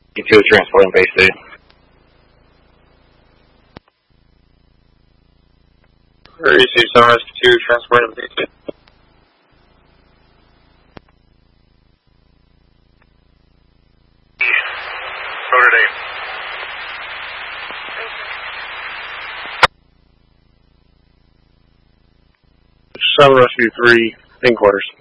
2 transporting base C. Receive Sunrise 2 transporting base C. Rotor 8. Sun Rescue 3, in quarters.